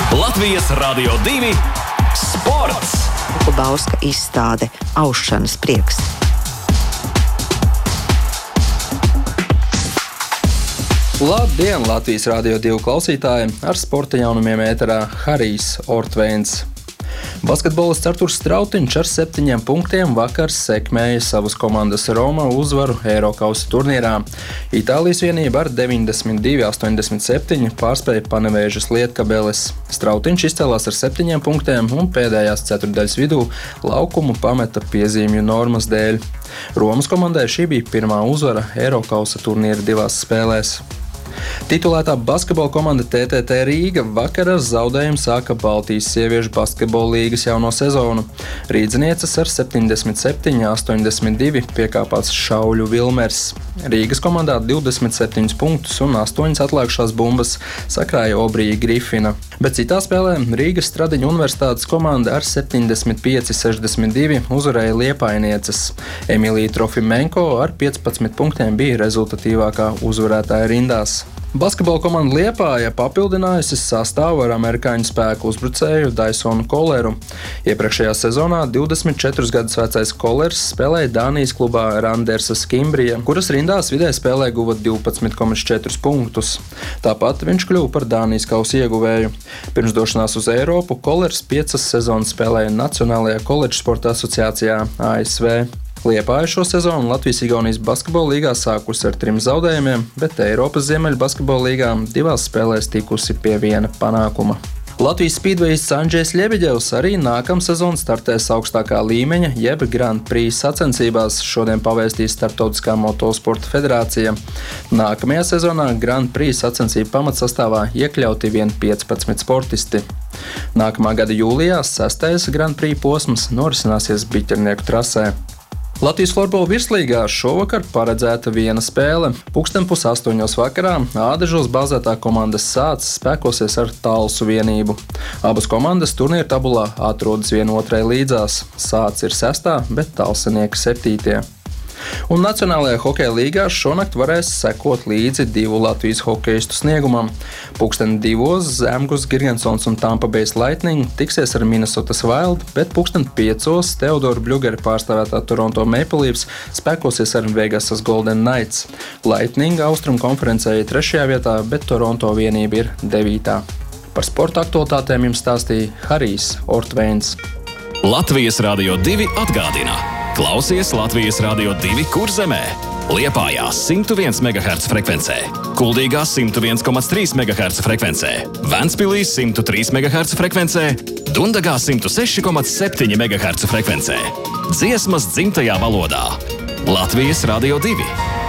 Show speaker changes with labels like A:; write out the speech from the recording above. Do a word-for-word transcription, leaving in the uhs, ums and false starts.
A: Latvijas Radio divi sports.
B: Kubauska izstāde Aušanas prieks.
C: Labdien, Latvijas Radio divi klausītāji! Ar sporta jaunumiem ēterā Harijs Ortvēns. Basketbolists Arturs Strautiņš ar septiņiem punktiem vakar sekmēja savas komandas Roma uzvaru Eirokausa turnīrā. Itālijas vienība ar deviņdesmit divi astoņdesmit septiņi pārspēja Panevēžas Lietkabeles. Strautiņš izcēlās ar septiņiem punktiem un pēdējās ceturtdaļas vidū laukumu pameta piezīmju normas dēļ. Romas komandai šī bija pirmā uzvara Eirokausa turnīra divās spēlēs. Titulētā basketbola komanda T T T Rīga vakar ar zaudējumu sāka Baltijas sieviešu basketbola līgas jauno sezonu. Rīdzinieces ar septiņdesmit septiņi astoņdesmit divi piekāpās Šauļu Vilmers. Rīgas komandā divdesmit septiņus punktus un astoņas atlikušās bumbas sakrāja Obrija Grifina. Bet citā spēlē Rīgas Stradiņu universitātes komanda ar septiņdesmit pieci sešdesmit divi uzvarēja Liepājnieces. Emīlija Trofimenko ar piecpadsmit punktiem bija rezultatīvākā uzvarētāja rindās. Basketbola komanda Liepāja papildinājusi sastāvu ar amerikāņu spēku uzbrucēju Daisonu Koleru. Iepriekšējā sezonā divdesmit četrus gadus vecais Kolers spēlēja Dānijas klubā Randersas Kimbrija, kuras rindās vidē spēlē guva divpadsmit komats četri punktus. Tāpat viņš kļuva par Dānijas kausa ieguvēju. Pirms došanās uz Eiropu Kolers piecas sezonas spēlēja Nacionālajā koledžu sporta asociācijā A S V. Liepāja šo sezonu Latvijas-Igaunijas basketbola līgā sākusi ar trim zaudējumiem, bet Eiropas Ziemeļu basketbola līgā divās spēlēs tikusi pie viena panākuma. Latvijas spīdvejists Andžejs Ļebeģevs arī nākamsezon startēs augstākā līmeņa, jeb Grand Prix sacensībās, šodien pavēstīs Starptautiskā motosporta federācija. Nākamajā sezonā Grand Prix sacensību pamatsastāvā iekļauti vien piecpadsmit sportisti. Nākamā gada jūlijā sestais Grand Prix posms norisināsies Biķernieku trasē. Latvijas florbola virslīgā šovakar paredzēta viena spēle. Pulksten pus astoņos vakarā Ādažos bāzētā komandas Sācis spēkosies ar Talsu vienību. Abas komandas turnīra tabulā atrodas vienotrai līdzās. Sācis ir sestā, bet Talsinieki septītie. Un Nacionālajā hokeja līgā šonakt varēs sekot līdzi divu Latvijas hokeistu sniegumam. Pulksten divos Zemgus Girgensons un Tampa Bay Lightning tiksies ar Minnesotas Wild, bet pulksten piecos Teodora Bļugera pārstāvētā Toronto Maple Leafs spēkosies ar Vegasas Golden Knights. Lightning austrumu konferencē ir trešajā vietā, bet Toronto vienība ir devītā. Par sporta aktualitātēm jums stāstīja Harijs Ortvēns.
A: Latvijas Radio divi atgādina. Klausies Latvijas Radio divi Kurzemē, Liepājā simt viens megaherca frekvencē, Kuldīgā simt viens komats trīs megaherca frekvencē, Ventspilī simt trīs megaherca frekvencē, Dundagā simt seši komats septiņi megaherca frekvencē. Dziesmas dzimtajā valodā. Latvijas Radio divi.